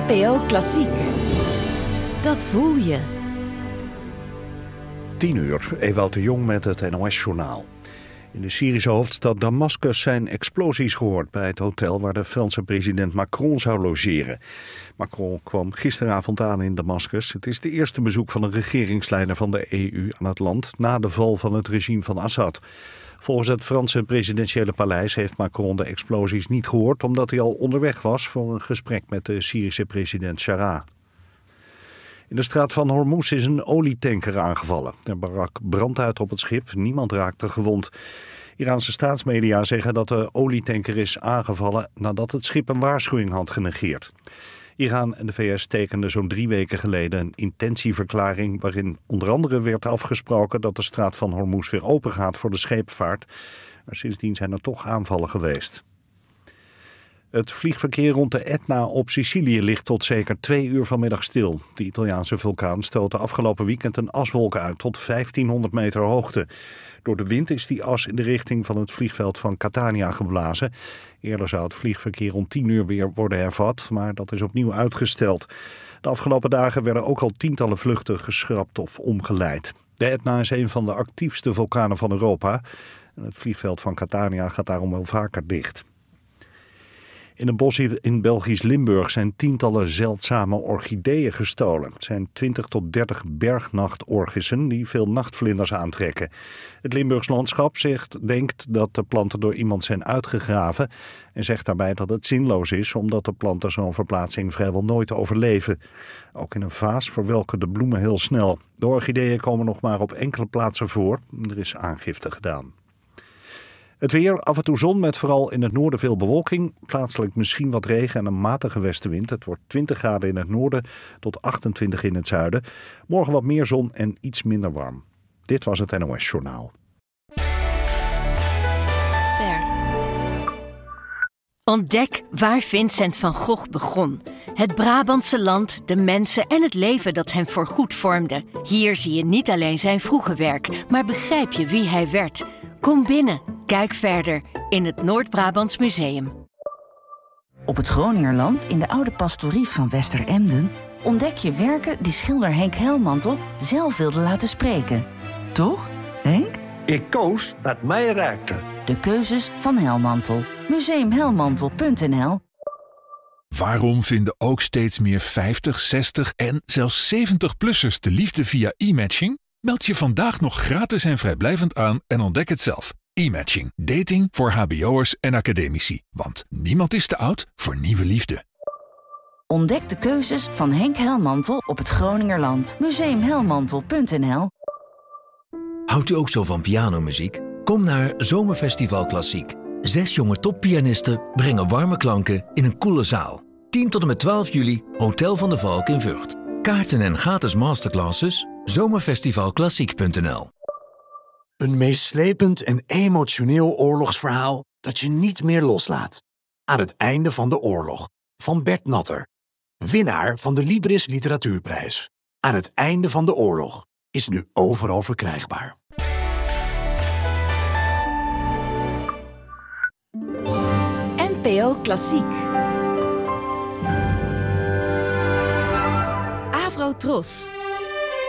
NPO Klassiek. Dat voel je. 10:00, Ewout de Jong met het NOS-journaal. In de Syrische hoofdstad Damascus zijn explosies gehoord bij het hotel waar de Franse president Macron zou logeren. Macron kwam gisteravond aan in Damascus. Het is de eerste bezoek van een regeringsleider van de EU aan het land na de val van het regime van Assad. Volgens het Franse presidentiële paleis heeft Macron de explosies niet gehoord omdat hij al onderweg was voor een gesprek met de Syrische president Jarrah. In de straat van Hormuz is een olietanker aangevallen. Er brak brand uit op het schip, niemand raakte gewond. Iraanse staatsmedia zeggen dat de olietanker is aangevallen nadat het schip een waarschuwing had genegeerd. Iran en de VS tekenden zo'n 3 weken geleden een intentieverklaring waarin onder andere werd afgesproken dat de straat van Hormuz weer open gaat voor de scheepvaart. Maar sindsdien zijn er toch aanvallen geweest. Het vliegverkeer rond de Etna op Sicilië ligt tot zeker 2 uur vanmiddag stil. De Italiaanse vulkaan stootte afgelopen weekend een aswolk uit tot 1500 meter hoogte. Door de wind is die as in de richting van het vliegveld van Catania geblazen. Eerder zou het vliegverkeer om 10 uur weer worden hervat, maar dat is opnieuw uitgesteld. De afgelopen dagen werden ook al tientallen vluchten geschrapt of omgeleid. De Etna is een van de actiefste vulkanen van Europa. En het vliegveld van Catania gaat daarom wel vaker dicht. In een bos in Belgisch Limburg zijn tientallen zeldzame orchideeën gestolen. Het zijn 20 tot 30 bergnachtorchissen die veel nachtvlinders aantrekken. Het Limburgs landschap denkt dat de planten door iemand zijn uitgegraven en zegt daarbij dat het zinloos is omdat de planten zo'n verplaatsing vrijwel nooit overleven. Ook in een vaas verwelken de bloemen heel snel. De orchideeën komen nog maar op enkele plaatsen voor. Er is aangifte gedaan. Het weer, af en toe zon met vooral in het noorden veel bewolking. Plaatselijk misschien wat regen en een matige westenwind. Het wordt 20 graden in het noorden tot 28 in het zuiden. Morgen wat meer zon en iets minder warm. Dit was het NOS Journaal. Ster. Ontdek waar Vincent van Gogh begon. Het Brabantse land, de mensen en het leven dat hem voorgoed vormde. Hier zie je niet alleen zijn vroege werk, maar begrijp je wie hij werd. Kom binnen, kijk verder in het Noord-Brabants Museum. Op het Groningerland, in de oude pastorie van Westeremden, ontdek je werken die schilder Henk Helmantel zelf wilde laten spreken. Toch, Henk? Ik koos wat mij raakte. De keuzes van Helmantel. Museumhelmantel.nl. Waarom vinden ook steeds meer 50, 60 en zelfs 70-plussers de liefde via e-matching? Meld je vandaag nog gratis en vrijblijvend aan en ontdek het zelf. E-matching. Dating voor hbo'ers en academici. Want niemand is te oud voor nieuwe liefde. Ontdek de keuzes van Henk Helmantel op het Groningerland. Museumhelmantel.nl. Houdt u ook zo van pianomuziek? Kom naar Zomerfestival Klassiek. 6 jonge toppianisten brengen warme klanken in een koele zaal. 10 tot en met 12 juli, Hotel van de Valk in Vught. Kaarten en gratis masterclasses, zomerfestivalklassiek.nl. Een meeslepend en emotioneel oorlogsverhaal dat je niet meer loslaat. Aan het einde van de oorlog, van Bert Natter. Winnaar van de Libris Literatuurprijs. Aan het einde van de oorlog is nu overal verkrijgbaar. NPO Klassiek. Avro Tros.